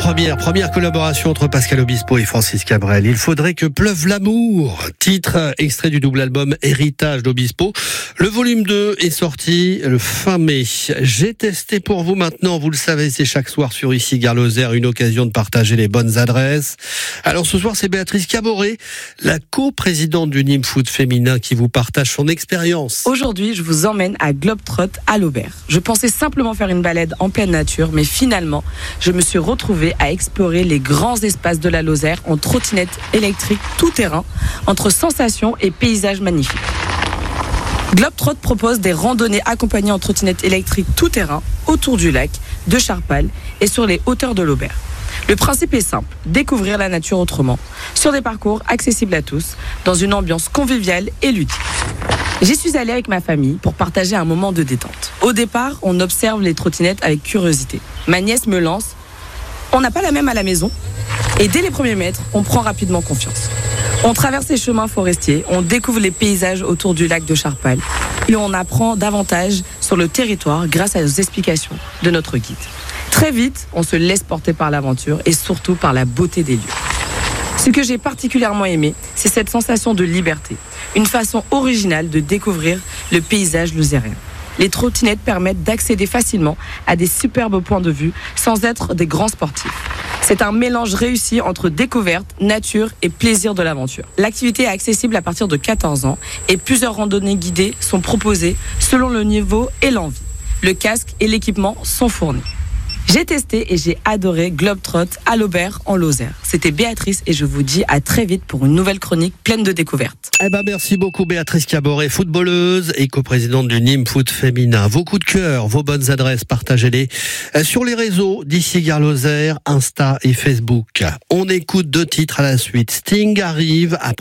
Première collaboration entre Pascal Obispo et Francis Cabrel. Il faudrait que pleuve l'amour. Titre extrait du double album Héritage d'Obispo. Le volume 2 est sorti le fin mai. J'ai testé pour vous maintenant. Vous le savez, c'est chaque soir sur Ici Gare Lozère, une occasion de partager les bonnes adresses. Alors ce soir, c'est Béatrice Caboret, la coprésidente du Nîmes Foot Féminin, qui vous partage son expérience. Aujourd'hui, je vous emmène à Globetrot à l'Aubert. Je pensais simplement faire une balade en pleine nature, mais finalement, je me suis retrouvée à explorer les grands espaces de la Lozère en trottinette électrique tout-terrain, entre sensations et paysages magnifiques. Globetrot propose des randonnées accompagnées en trottinette électrique tout-terrain autour du lac, de Charpal et sur les hauteurs de l'Aubert. Le principe est simple, découvrir la nature autrement, sur des parcours accessibles à tous, dans une ambiance conviviale et ludique. J'y suis allée avec ma famille pour partager un moment de détente. Au départ, on observe les trottinettes avec curiosité. Ma nièce me lance, on n'a pas la même à la maison, et dès les premiers mètres, on prend rapidement confiance. On traverse les chemins forestiers, on découvre les paysages autour du lac de Charpal, et on apprend davantage sur le territoire grâce aux explications de notre guide. Très vite, on se laisse porter par l'aventure et surtout par la beauté des lieux. Ce que j'ai particulièrement aimé, c'est cette sensation de liberté, une façon originale de découvrir le paysage lozérien. Les trottinettes permettent d'accéder facilement à des superbes points de vue sans être des grands sportifs. C'est un mélange réussi entre découverte, nature et plaisir de l'aventure. L'activité est accessible à partir de 14 ans et plusieurs randonnées guidées sont proposées selon le niveau et l'envie. Le casque et l'équipement sont fournis. J'ai testé et j'ai adoré Globetrot à l'Aubert en Lozère. C'était Béatrice et je vous dis à très vite pour une nouvelle chronique pleine de découvertes. Merci beaucoup Béatrice Caboret, footballeuse et coprésidente du Nîmes Foot Féminin. Vos coups de cœur, vos bonnes adresses, partagez-les sur les réseaux d'Ici Gare Lozère, Insta et Facebook. On écoute 2 titres à la suite. Sting arrive après